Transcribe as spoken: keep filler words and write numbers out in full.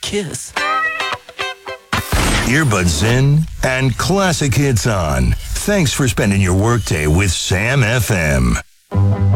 kiss. Earbuds in and classic hits on. Thanks for spending your workday with Sam F M.